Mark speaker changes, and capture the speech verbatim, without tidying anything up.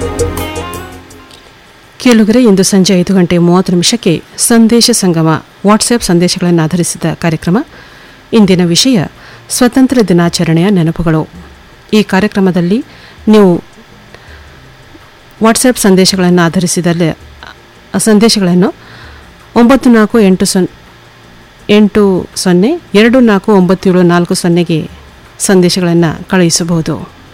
Speaker 1: ಕೇಳುಗರೆ, ಇಂದು ಸಂಜೆ ಐದು ಗಂಟೆ ಮೂವತ್ತು ನಿಮಿಷಕ್ಕೆ ಸಂದೇಶ ಸಂಗಮ ವಾಟ್ಸ್ಆ್ಯಪ್ ಸಂದೇಶಗಳನ್ನು ಆಧರಿಸಿದ ಕಾರ್ಯಕ್ರಮ. ಇಂದಿನ ವಿಷಯ ಸ್ವತಂತ್ರ ದಿನಾಚರಣೆಯ ನೆನಪುಗಳು. ಈ ಕಾರ್ಯಕ್ರಮದಲ್ಲಿ ನೀವು ವಾಟ್ಸ್ಆ್ಯಪ್ ಸಂದೇಶಗಳನ್ನು ಆಧರಿಸಿದಲ್ಲಿ ಸಂದೇಶಗಳನ್ನು ಒಂಬತ್ತು ನಾಲ್ಕು ಎಂಟು ಸೊನ್ನೆ ಎಂಟು ಸೊನ್ನೆ ಎರಡು ನಾಲ್ಕು ಒಂಬತ್ತು ಏಳು ನಾಲ್ಕು ಸೊನ್ನೆಗೆ ಸಂದೇಶಗಳನ್ನು ಕಳುಹಿಸಬಹುದು.